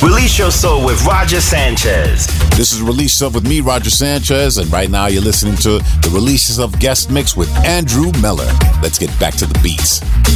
Release Your Soul with Roger Sanchez. This is Release Yourself with me, Roger Sanchez, and right now you're listening to the Release Yourself guest mix with Andrew Miller. Let's get back to the beats.